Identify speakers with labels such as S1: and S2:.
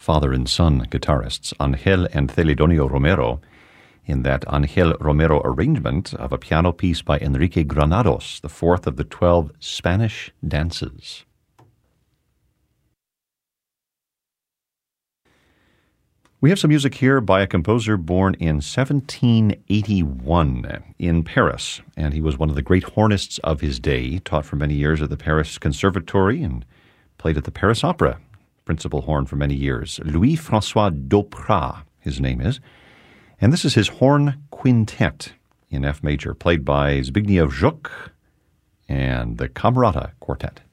S1: father and son guitarists, Angel and Celedonio Romero, in that Angel Romero arrangement of a piano piece by Enrique Granados, the fourth of the 12 Spanish dances. We have some music here by a composer born in 1781 in Paris, and he was one of the great hornists of his day. He taught for many years at the Paris Conservatory and played at the Paris Opera, principal horn for many years. Louis-François Doprat, his name is. And this is his horn quintet in F major, played by Zbigniew Żuk and the Camerata Quartet.